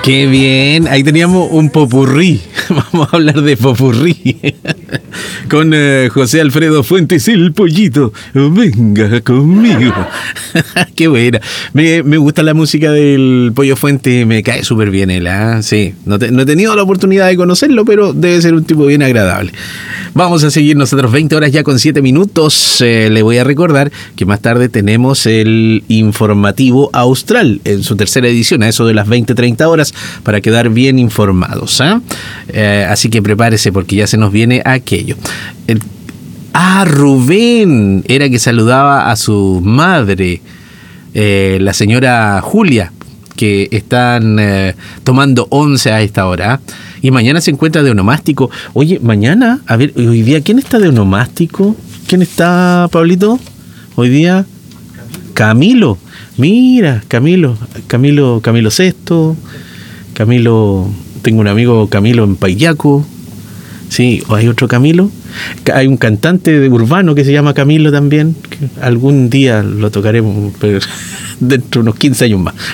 Qué bien, ahí teníamos un popurrí. Vamos a hablar de popurrí con José Alfredo Fuentes, el pollito. Venga conmigo. Qué buena. Me gusta la música del Pollo Fuentes, me cae súper bien él, ¿eh? Sí, no he tenido la oportunidad de conocerlo, pero debe ser un tipo bien agradable. Vamos a seguir nosotros 20 horas ya con 7 minutos. Le voy a recordar que más tarde tenemos el informativo austral en su tercera edición, a eso de las 20:30 horas, para quedar bien informados, ¿eh? Así que prepárese porque ya se nos viene aquello. Rubén era que saludaba a su madre, la señora Julia, que están tomando once a esta hora. Y mañana se encuentra de onomástico. Oye, mañana, a ver, hoy día, ¿quién está de onomástico? ¿Quién está, Pablito? Hoy día, Camilo. Mira, Camilo Sexto. Camilo, tengo un amigo Camilo en Paillaco. Sí, o hay otro Camilo. Hay un cantante urbano que se llama Camilo también, que algún día lo tocaremos, pero dentro de unos 15 años más.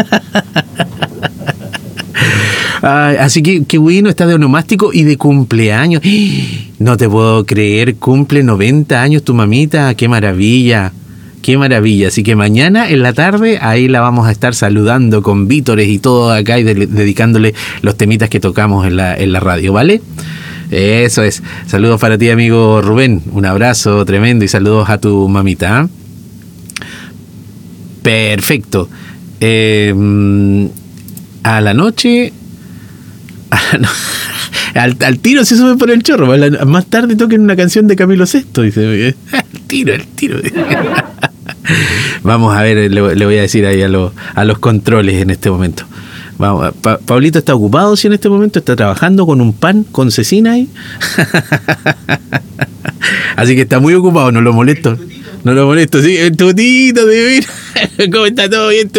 Así que qué bueno, está de onomástico y de cumpleaños. No te puedo creer, cumple 90 años tu mamita, qué maravilla. Qué maravilla, así que mañana en la tarde ahí la vamos a estar saludando con vítores y todo acá y dedicándole los temitas que tocamos en la radio, ¿vale? Eso es. Saludos para ti, amigo Rubén, un abrazo tremendo y saludos a tu mamita. Perfecto. A la noche... Al tiro se sube por el chorro. Más tarde toquen una canción de Camilo Sexto, dice. El tiro. Vamos a ver, le voy a decir ahí a los controles en este momento. Vamos, Pablito está ocupado, sí, en este momento está trabajando con un pan con cecina ahí. Así que está muy ocupado, no lo molesto, sí, el tutito, ¿cómo está todo bien?